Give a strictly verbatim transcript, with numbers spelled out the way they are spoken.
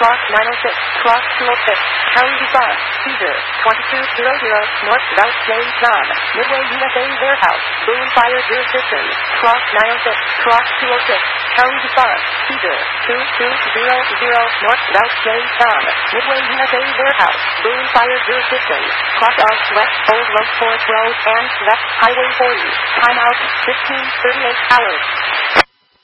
Cross nine oh six, Cross two oh six, County Farm, Cedar, twenty-two hundred, North South James John, Midway U S A Warehouse, Boone Fire Jurisdiction, Cross nine oh six, Cross two oh six, County Farm, Cedar, two two zero zero, North South James John, Midway U S A Warehouse, Boone Fire Jurisdiction, Cross out West Old Road Forest Road and West Highway forty, timeout fifteen thirty-eight hours.